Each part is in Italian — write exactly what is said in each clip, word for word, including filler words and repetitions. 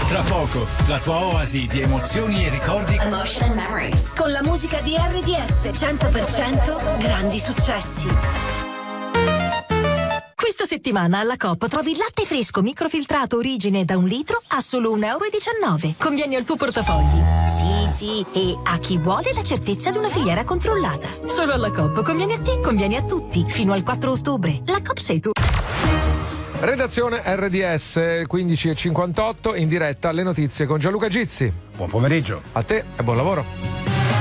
Tra poco, la tua oasi di emozioni e ricordi. Emotion and Memories. Con la musica di R D S cento per cento grandi successi. Questa settimana alla Coop trovi il latte fresco microfiltrato origine da un litro a solo un euro e diciannove. Conviene al tuo portafogli. Sì, sì, e a chi vuole la certezza di una filiera controllata. Solo alla Coop conviene a te, conviene a tutti. Fino al quattro ottobre. La Coop sei tu. Redazione R D S quindici e cinquantotto, in diretta alle notizie con Gianluca Gizzi. Buon pomeriggio. A te e buon lavoro.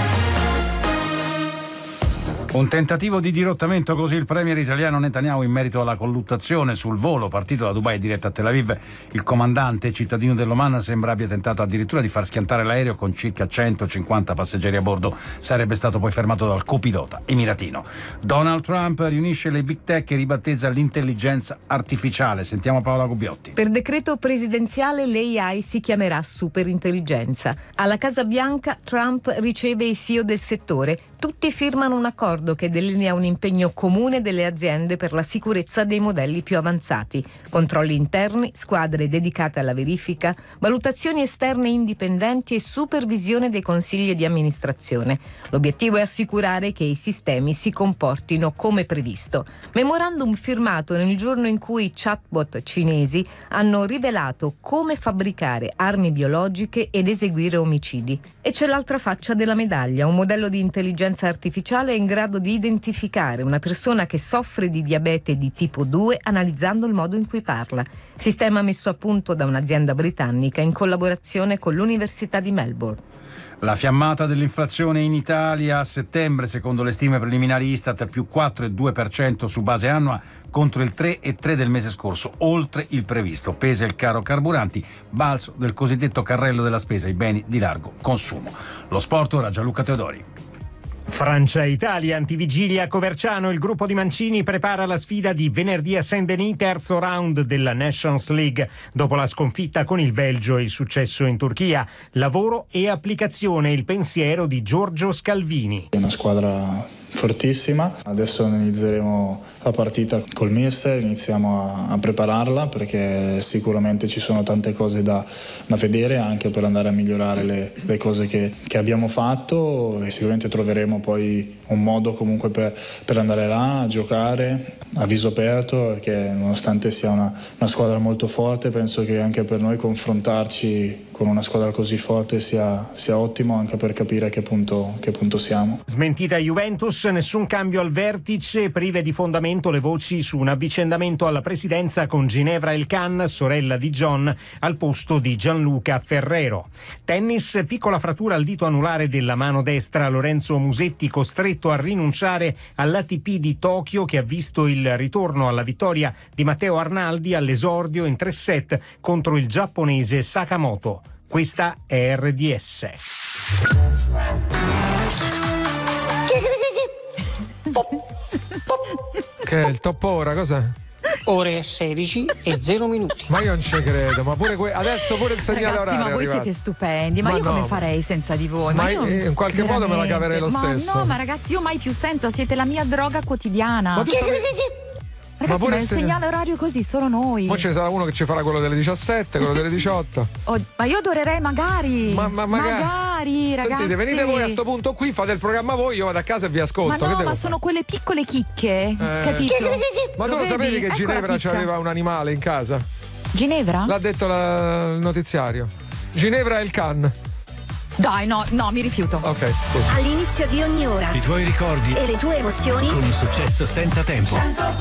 Un tentativo di dirottamento, così il premier israeliano Netanyahu in merito alla colluttazione sul volo partito da Dubai diretto a Tel Aviv. Il comandante, cittadino dell'Oman, sembra abbia tentato addirittura di far schiantare l'aereo con circa centocinquanta passeggeri a bordo. Sarebbe stato poi fermato dal copilota emiratino. Donald Trump riunisce le big tech e ribattezza l'intelligenza artificiale. Sentiamo Paola Gubbiotti. Per decreto presidenziale l'A I si chiamerà superintelligenza. Alla Casa Bianca Trump riceve i C E O del settore. Tutti firmano un accordo che delinea un impegno comune delle aziende per la sicurezza dei modelli più avanzati. Controlli interni, squadre dedicate alla verifica, valutazioni esterne indipendenti e supervisione dei consigli di amministrazione. L'obiettivo è assicurare che i sistemi si comportino come previsto. Memorandum firmato nel giorno in cui i chatbot cinesi hanno rivelato come fabbricare armi biologiche ed eseguire omicidi. E c'è l'altra faccia della medaglia, un modello di intelligenza artificiale è in grado di identificare una persona che soffre di diabete di tipo due analizzando il modo in cui parla. Sistema messo a punto da un'azienda britannica in collaborazione con l'Università di Melbourne. La fiammata dell'inflazione in Italia a settembre, secondo le stime preliminari Istat, più quattro virgola due per cento su base annua contro il tre virgola tre del mese scorso, oltre il previsto. Pesa il caro carburanti, balzo del cosiddetto carrello della spesa, i beni di largo consumo. Lo sport ora, Gianluca Teodori. Francia-Italia, antivigilia a Coverciano, il gruppo di Mancini prepara la sfida di venerdì a Saint-Denis, terzo round della Nations League. Dopo la sconfitta con il Belgio e il successo in Turchia, lavoro e applicazione, il pensiero di Giorgio Scalvini. È una squadra fortissima, adesso inizieremo la partita col mister, iniziamo a, a prepararla perché sicuramente ci sono tante cose da, da vedere anche per andare a migliorare le, le cose che, che abbiamo fatto e sicuramente troveremo poi un modo comunque per, per andare là a giocare a viso aperto, perché nonostante sia una, una squadra molto forte penso che anche per noi confrontarci con una squadra così forte sia, sia ottimo anche per capire a che punto, che punto siamo. Smentita Juventus, nessun cambio al vertice, prive di fondamento le voci su un avvicendamento alla presidenza con Ginevra Elkan, sorella di John, al posto di Gianluca Ferrero. Tennis, piccola frattura al dito anulare della mano destra, Lorenzo Musetti costretto a rinunciare all'A T P di Tokyo che ha visto il ritorno alla vittoria di Matteo Arnaldi all'esordio in tre set contro il giapponese Sakamoto. Questa è R D S. Che è il top ora, cos'è? Ore sedici e zero minuti. Ma io non ci credo, ma pure que- adesso pure il segnale Ragazzi, orario ma voi siete stupendi, ma, ma io no. come farei senza di voi? Ma, ma io in qualche veramente... modo me la caverei lo ma stesso. No, ma ragazzi, io mai più senza, siete la mia droga quotidiana. Ma tu sapevi... Ragazzi, ma, ma il se... segnale orario così, solo noi. Poi ce ne sarà uno che ci farà quello delle diciassette, quello delle diciotto. Oh, ma io adorerei magari. Ma, ma magari. magari, ragazzi. Sentite, venite voi a sto punto qui, fate il programma voi, io vado a casa e vi ascolto. Ma no, che ma devo sono fare? quelle piccole chicche, eh. capito? Ma tu lo, lo sapevi che ecco Ginevra aveva un animale in casa? Ginevra? L'ha detto la... il notiziario. Ginevra è il can. Dai, no, no, mi rifiuto. Ok. All'inizio di ogni ora. I tuoi ricordi e le tue emozioni. Con un successo senza tempo.